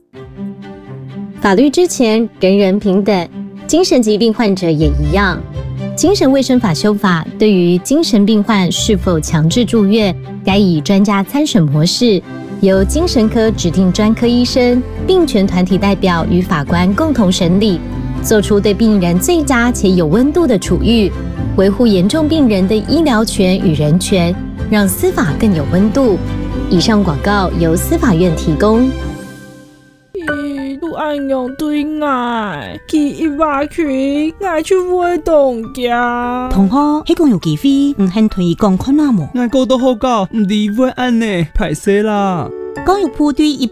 法律之前人人平等，精神疾病患者也一样。精神卫生法修法对于精神病患是否强制住院，该以专家参审模式，由精神科指定专科医生、病权团体代表与法官共同审理，做出对病人最佳且有温度的处遇，维护严重病人的医疗权与人权，让司法更有温度。以上广告由司法院提供。 都按用对爱，去一百群，爱去活动家。 同学，迄讲有机会，唔肯同伊讲看哪么？ 俺讲都好教，唔离婚安呢，歹势啦。 教育部对一